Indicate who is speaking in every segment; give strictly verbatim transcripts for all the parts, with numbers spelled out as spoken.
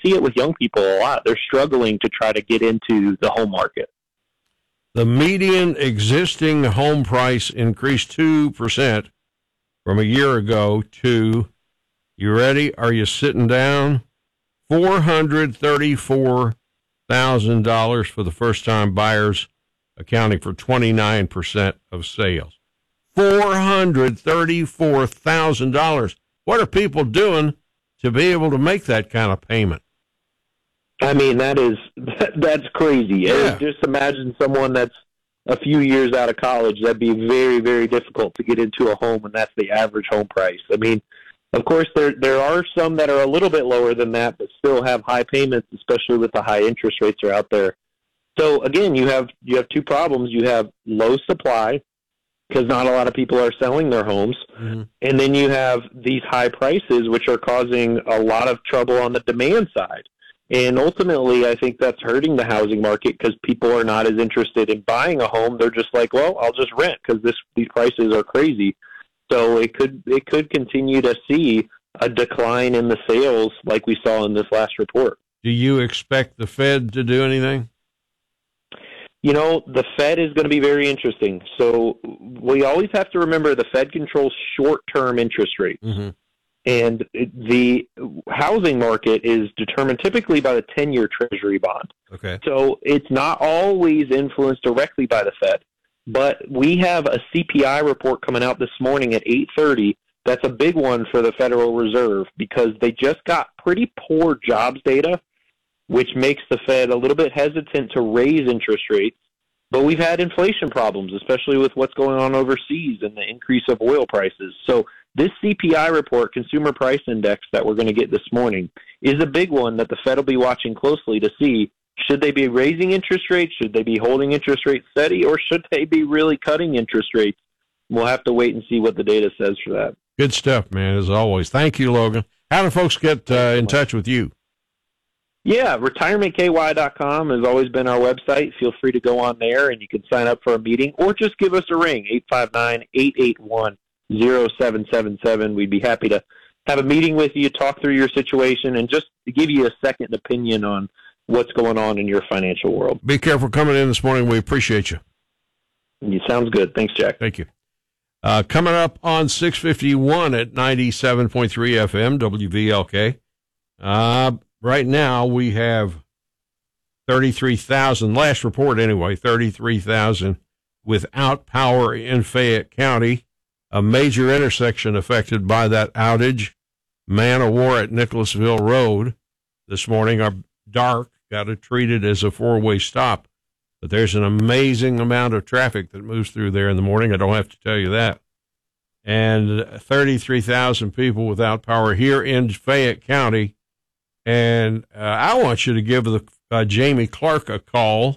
Speaker 1: see it with young people a lot. They're struggling to try to get into the home market.
Speaker 2: The median existing home price increased two percent from a year ago to, you ready? Are you sitting down? four hundred thirty-four thousand dollars for the first-time buyers, accounting for twenty-nine percent of sales. four hundred thirty-four thousand dollars. What are people doing to be able to make that kind of payment?
Speaker 1: I mean, that is that, that's crazy.
Speaker 2: Yeah.
Speaker 1: Just imagine someone that's a few years out of college. That'd be very, very difficult to get into a home, and that's the average home price. I mean, of course, there there are some that are a little bit lower than that, but still have high payments, especially with the high interest rates are out there. So again, you have you have two problems. You have low supply, because not a lot of people are selling their homes. Mm-hmm. And then you have these high prices, which are causing a lot of trouble on the demand side. And ultimately, I think that's hurting the housing market because people are not as interested in buying a home. They're just like, well, I'll just rent because this these prices are crazy. So it could it could continue to see a decline in the sales like we saw in this last report.
Speaker 2: Do you expect the Fed to do anything?
Speaker 1: You know, the Fed is going to be very interesting. So we always have to remember the Fed controls short-term interest rates. Mm-hmm. And the housing market is determined typically by the ten-year Treasury bond.
Speaker 2: Okay.
Speaker 1: So it's not always influenced directly by the Fed. But we have a C P I report coming out this morning at eight thirty. That's a big one for the Federal Reserve because they just got pretty poor jobs data, which makes the Fed a little bit hesitant to raise interest rates. But we've had inflation problems, especially with what's going on overseas and the increase of oil prices. So this C P I report, Consumer Price Index, that we're going to get this morning, is a big one that the Fed will be watching closely to see, should they be raising interest rates, should they be holding interest rates steady, or should they be really cutting interest rates? We'll have to wait and see what the data says for that.
Speaker 2: Good stuff, man, as always. Thank you, Logan. How do folks get uh, in touch with you?
Speaker 1: Yeah, retirement k y dot com has always been our website. Feel free to go on there, and you can sign up for a meeting or just give us a ring, eight five nine, eight eight one, zero seven seven seven. We'd be happy to have a meeting with you, talk through your situation, and just give you a second opinion on what's going on in your financial world.
Speaker 2: Be careful coming in this morning. We appreciate you.
Speaker 1: It sounds good. Thanks, Jack.
Speaker 2: Thank you. Uh, coming up on six fifty-one at ninety-seven point three F M, W V L K. Uh, right now, we have thirty-three thousand, last report anyway, thirty-three thousand without power in Fayette County. A major intersection affected by that outage. Man of war at Nicholasville Road this morning are dark, got it treated as a four-way stop. But there's an amazing amount of traffic that moves through there in the morning. I don't have to tell you that. And thirty-three thousand people without power here in Fayette County. And uh, I want you to give the uh, Jamie Clark a call,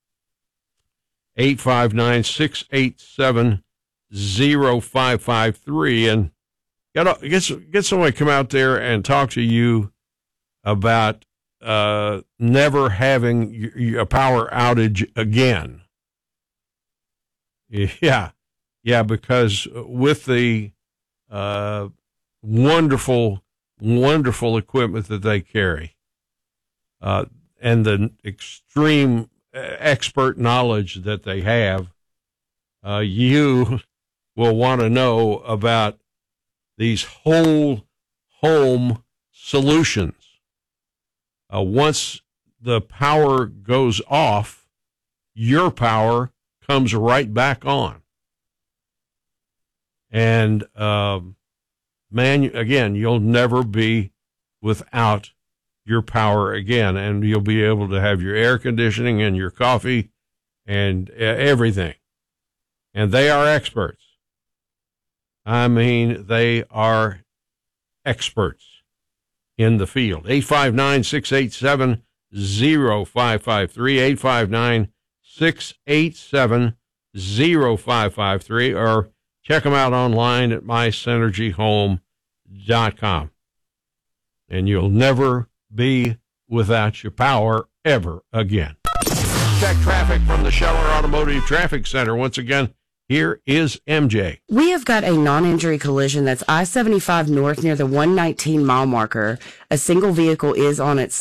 Speaker 2: eight five nine, six eight seven, zero five five three. And get, get, get someone to come out there and talk to you about uh, never having a power outage again. Yeah. Yeah, because with the uh, wonderful, wonderful equipment that they carry uh, and the extreme expert knowledge that they have, uh, you will want to know about these whole home solutions. Uh, once the power goes off, your power comes right back on. And, um, man, again, you'll never be without your power again, and you'll be able to have your air conditioning and your coffee and uh, everything. And they are experts. I mean, they are experts in the field. eight five nine, six eight seven, zero five five three, eight five nine, six eight seven, zero five five three, or check them out online at my synergy home dot com. And you'll never be without your power ever again. Check traffic from the Scheller Automotive Traffic Center. Once again, here is M J.
Speaker 3: We have got a non-injury collision that's I seventy-five north near the one nineteen mile marker. A single vehicle is on its